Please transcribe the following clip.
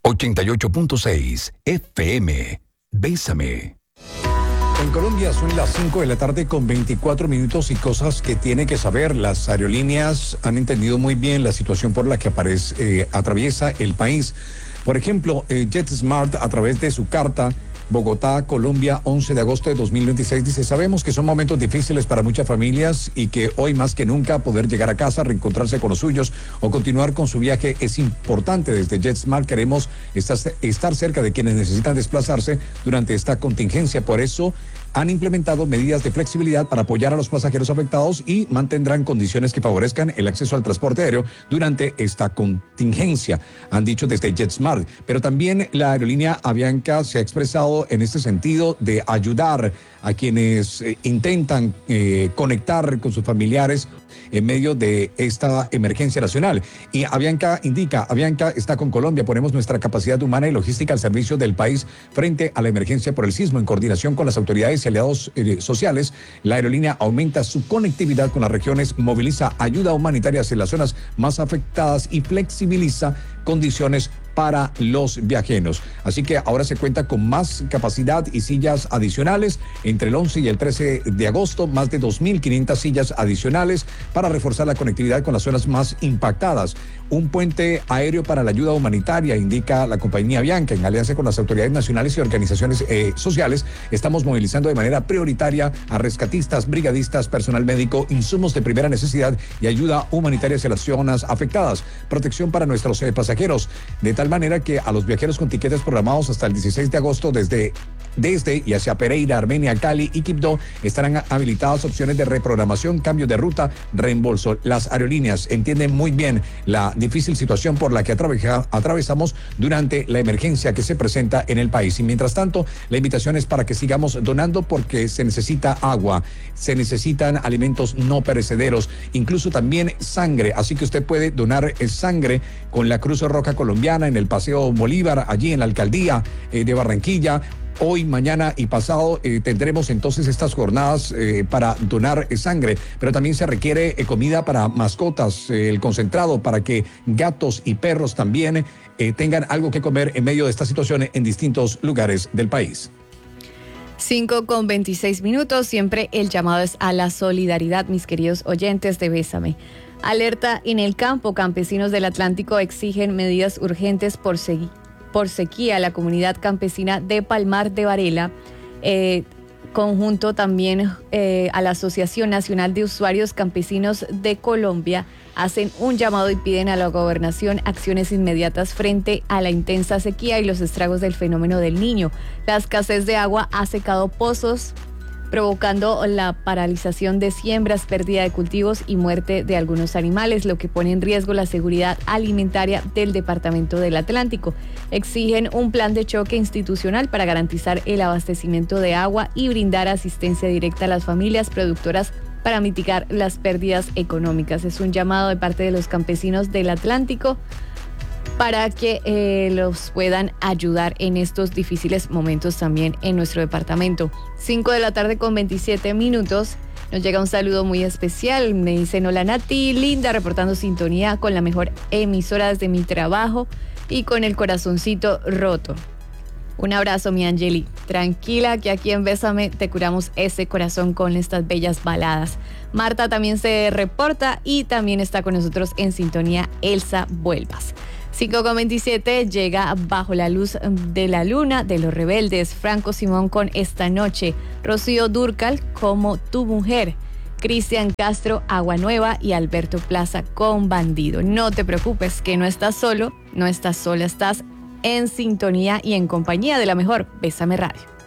88.6 FM. Bésame. En Colombia son las 5 de la tarde con 24 minutos y cosas que tiene que saber. Las aerolíneas han entendido muy bien la situación por la que atraviesa el país. Por ejemplo, JetSmart, a través de su carta Bogotá, Colombia, 11 de agosto de 2026, dice: sabemos que son momentos difíciles para muchas familias y que hoy más que nunca poder llegar a casa, reencontrarse con los suyos o continuar con su viaje es importante. Desde JetSmart queremos estar cerca de quienes necesitan desplazarse durante esta contingencia. Por eso han implementado medidas de flexibilidad para apoyar a los pasajeros afectados y mantendrán condiciones que favorezcan el acceso al transporte aéreo durante esta contingencia, han dicho desde JetSmart. Pero también la aerolínea Avianca se ha expresado en este sentido de ayudar a quienes intentan conectar con sus familiares en medio de esta emergencia nacional. Y Avianca indica: Avianca está con Colombia, ponemos nuestra capacidad humana y logística al servicio del país frente a la emergencia por el sismo. En coordinación con las autoridades y aliados sociales, la aerolínea aumenta su conectividad con las regiones, moviliza ayuda humanitaria hacia las zonas más afectadas y flexibiliza condiciones para los viajeros. Así que ahora se cuenta con más capacidad y sillas adicionales. Entre el 11 y el 13 de agosto, más de 2.500 sillas adicionales para reforzar la conectividad con las zonas más impactadas. Un puente aéreo para la ayuda humanitaria, indica la compañía Avianca. En alianza con las autoridades nacionales y organizaciones sociales, estamos movilizando de manera prioritaria a rescatistas, brigadistas, personal médico, insumos de primera necesidad y ayuda humanitaria hacia las zonas afectadas. Protección para nuestros pasajeros, de tal manera que a los viajeros con tiquetes programados hasta el 16 de agosto desde y hacia Pereira, Armenia, Cali y Quibdó estarán habilitadas opciones de reprogramación, cambio de ruta, reembolso. Las aerolíneas entienden muy bien la difícil situación por la que atravesamos durante la emergencia que se presenta en el país. Y mientras tanto, la invitación es para que sigamos donando, porque se necesita agua, se necesitan alimentos no perecederos, incluso también sangre. Así que usted puede donar sangre con la Cruz Roja Colombiana en el Paseo Bolívar, allí en la alcaldía de Barranquilla. Hoy, mañana y pasado tendremos entonces estas jornadas para donar sangre, pero también se requiere comida para mascotas, el concentrado para que gatos y perros también tengan algo que comer en medio de esta situación en distintos lugares del país. 5:26, siempre el llamado es a la solidaridad, mis queridos oyentes de Bésame. Alerta en el campo: campesinos del Atlántico exigen medidas urgentes por sequía. La comunidad campesina de Palmar de Varela, conjunto también a la Asociación Nacional de Usuarios Campesinos de Colombia, hacen un llamado y piden a la gobernación acciones inmediatas frente a la intensa sequía y los estragos del fenómeno del Niño. La escasez de agua ha secado pozos, provocando la paralización de siembras, pérdida de cultivos y muerte de algunos animales, lo que pone en riesgo la seguridad alimentaria del Departamento del Atlántico. Exigen un plan de choque institucional para garantizar el abastecimiento de agua y brindar asistencia directa a las familias productoras para mitigar las pérdidas económicas. Es un llamado de parte de los campesinos del Atlántico para que los puedan ayudar en estos difíciles momentos también en nuestro departamento. 5:27 p.m. Nos llega un saludo muy especial. Me dicen: hola Nati, linda, reportando sintonía con la mejor emisora desde mi trabajo y con el corazoncito roto. Un abrazo, mi Angeli. Tranquila, que aquí en Bésame te curamos ese corazón con estas bellas baladas. Marta también se reporta y también está con nosotros en sintonía Elsa Vuelvas. 5:27, llega Bajo la luz de la luna de Los Rebeldes, Franco Simón con Esta Noche, Rocío Dúrcal Como tu mujer, Cristian Castro Agua Nueva y Alberto Plaza con Bandido. No te preocupes, que no estás solo, no estás sola, estás en sintonía y en compañía de la mejor Bésame Radio.